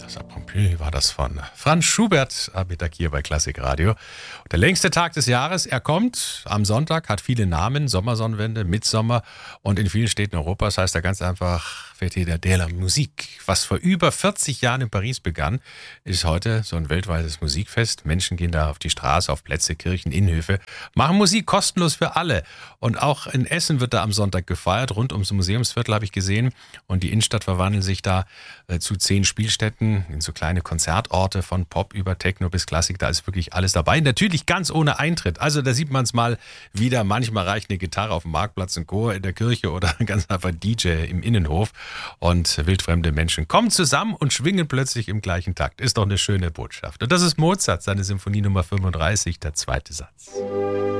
Sapompier war das von Franz Schubert am Mittag hier bei Klassik Radio. Der längste Tag des Jahres, er kommt am Sonntag, hat viele Namen, Sommersonnenwende, Mitsommer und in vielen Städten Europas heißt er ganz einfach Fête de la Musique. Was vor über 40 Jahren in Paris begann, ist heute so ein weltweites Musikfest. Menschen gehen da auf die Straße, auf Plätze, Kirchen, Innenhöfe, machen Musik kostenlos für alle. Und auch in Essen wird da am Sonntag gefeiert, rund ums Museumsviertel habe ich gesehen. Und die Innenstadt verwandelt sich da zu 10 Spielstätten in so kleine Konzertorte von Pop über Techno bis Klassik. Da ist wirklich alles dabei. Natürlich ganz ohne Eintritt. Also da sieht man es mal wieder. Manchmal reicht eine Gitarre auf dem Marktplatz, ein Chor in der Kirche oder ganz einfach ein DJ im Innenhof. Und wildfremde Menschen kommen zusammen und schwingen plötzlich im gleichen Takt. Ist doch eine schöne Botschaft. Und das ist Mozart, seine Symphonie Nummer 35, der zweite Satz.